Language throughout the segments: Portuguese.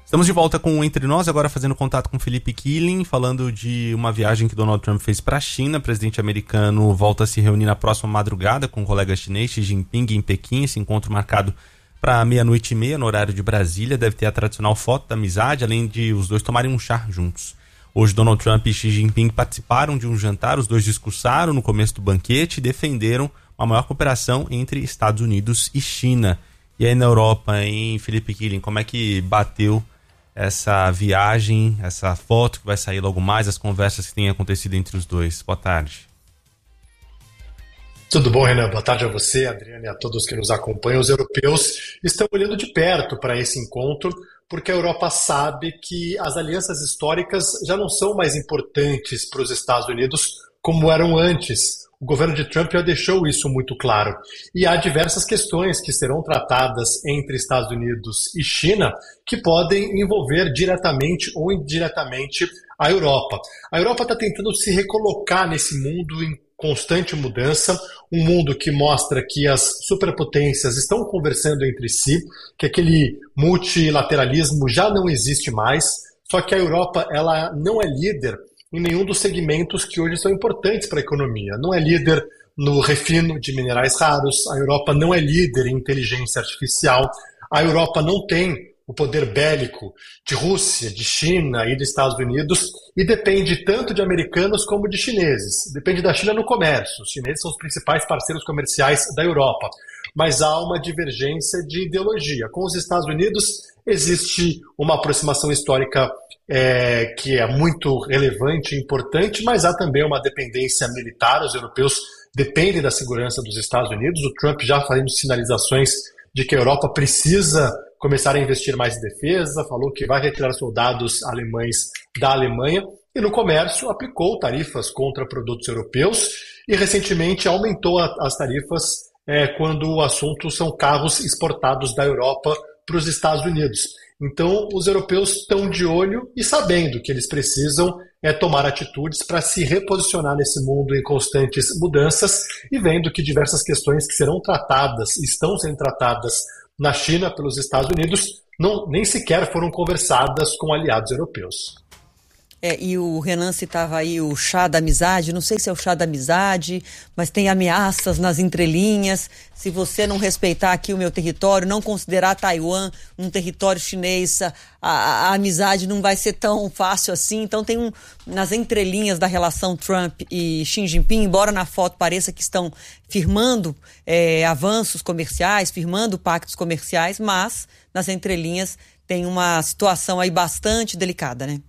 Estamos de volta com o Entre Nós, agora fazendo contato com Felipe Killing, falando de uma viagem que Donald Trump fez para a China. O presidente americano volta a se reunir na próxima madrugada com o colega chinês Xi Jinping em Pequim. Esse encontro marcado para 00:30 no horário de Brasília. Deve ter a tradicional foto da amizade, além de os dois tomarem um chá juntos. Hoje Donald Trump e Xi Jinping participaram de um jantar, os dois discursaram no começo do banquete e defenderam uma maior cooperação entre Estados Unidos e China. E aí na Europa, hein, Felipe Killing, como é que bateu essa viagem, essa foto que vai sair logo mais, as conversas que têm acontecido entre os dois? Boa tarde. Tudo bom, Renan? Boa tarde a você, Adriana, e a todos que nos acompanham. Os europeus estão olhando de perto para esse encontro, porque a Europa sabe que as alianças históricas já não são mais importantes para os Estados Unidos como eram antes. O governo de Trump já deixou isso muito claro. E há diversas questões que serão tratadas entre Estados Unidos e China que podem envolver diretamente ou indiretamente a Europa. A Europa está tentando se recolocar nesse mundo em constante mudança, um mundo que mostra que as superpotências estão conversando entre si, que aquele multilateralismo já não existe mais, só que a Europa ela não é líder em nenhum dos segmentos que hoje são importantes para a economia. Não é líder no refino de minerais raros, a Europa não é líder em inteligência artificial, a Europa não tem o poder bélico de Rússia, de China e dos Estados Unidos e depende tanto de americanos como de chineses. Depende da China no comércio. Os chineses são os principais parceiros comerciais da Europa. Mas há uma divergência de ideologia. Com os Estados Unidos existe uma aproximação histórica que é muito relevante e importante, mas há também uma dependência militar. Os europeus dependem da segurança dos Estados Unidos. O Trump já fazendo sinalizações de que a Europa precisa começar a investir mais em defesa, falou que vai retirar soldados alemães da Alemanha e no comércio aplicou tarifas contra produtos europeus e recentemente aumentou as tarifas quando o assunto são carros exportados da Europa para os Estados Unidos. Então, os europeus estão de olho e sabendo que eles precisam tomar atitudes para se reposicionar nesse mundo em constantes mudanças e vendo que diversas questões que serão tratadas, estão sendo tratadas na China pelos Estados Unidos, nem sequer foram conversadas com aliados europeus. E o Renan citava aí o chá da amizade, não sei se é o chá da amizade, mas tem ameaças nas entrelinhas. Se você não respeitar aqui o meu território, não considerar Taiwan um território chinês, a amizade não vai ser tão fácil assim. Então tem nas entrelinhas da relação Trump e Xi Jinping, embora na foto pareça que estão firmando avanços comerciais, firmando pactos comerciais, mas nas entrelinhas tem uma situação aí bastante delicada, né?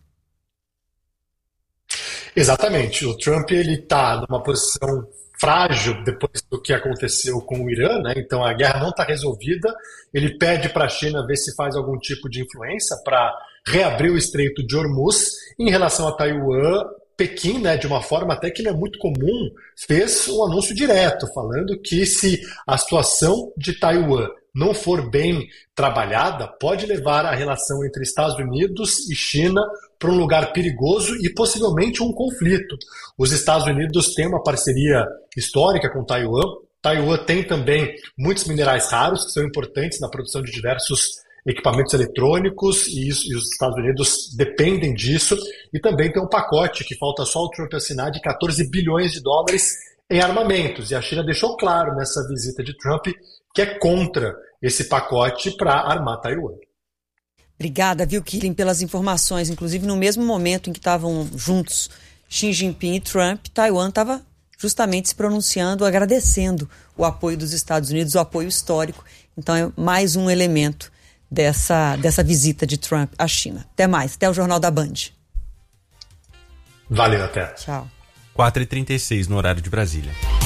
Exatamente. O Trump está numa posição frágil depois do que aconteceu com o Irã, né? Então a guerra não está resolvida. Ele pede para a China ver se faz algum tipo de influência para reabrir o Estreito de Hormuz. Em relação a Taiwan, Pequim, né, de uma forma até que não é muito comum, fez um anúncio direto, falando que se a situação de Taiwan não for bem trabalhada, pode levar a relação entre Estados Unidos e China para um lugar perigoso e possivelmente um conflito. Os Estados Unidos têm uma parceria histórica com Taiwan. Taiwan tem também muitos minerais raros que são importantes na produção de diversos equipamentos eletrônicos e os Estados Unidos dependem disso. E também tem um pacote que falta só o Trump assinar de 14 bilhões de dólares em armamentos. E a China deixou claro nessa visita de Trump que é contra esse pacote para armar Taiwan. Obrigada, viu, Killing, pelas informações. Inclusive, no mesmo momento em que estavam juntos Xi Jinping e Trump, Taiwan estava justamente se pronunciando, agradecendo o apoio dos Estados Unidos, o apoio histórico. Então, é mais um elemento dessa visita de Trump à China. Até mais. Até o Jornal da Band. Valeu, até. Tchau. 4h36 no horário de Brasília.